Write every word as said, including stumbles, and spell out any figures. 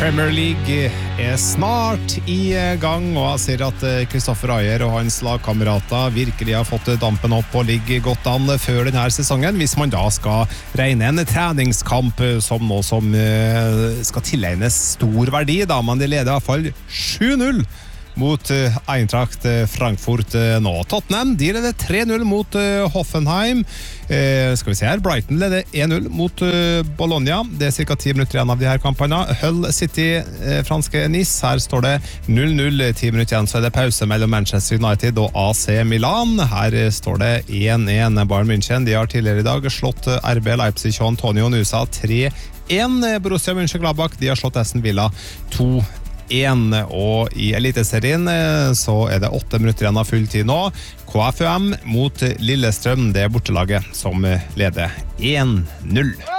Premier League er snart i gang, og jeg ser at Kristoffer Ajer og hans lagkamerater virkelig har fått dampen opp og ligger godt an før denne sesongen, hvis man da skal regne en treningskamp som noe som skal tilegnes stor verdi, da, men det leder i hvert fall sju null mot Eintracht Frankfurt nå. Tottenham, de leder tre null mot Hoffenheim. Eh, skal vi se her, Brighton leder en null mot Bologna. Det er cirka ti minutter igjen av de her kampene. Hull City, eh, franske Nice, her står det null null, ti minutter igjen, så er det pause mellom Manchester United og A C Milan. Her står det en en. Bayern München, de har tidligere i dag slått R B Leipzig og Antonio Nusa tre en. Borussia Mönchengladbach, de har slått Aston Villa to en, og i Eliteserien så er det åtte minutter igjen av fulltid nå. K F U M mot Lillestrøm, det er bortelaget som leder en null.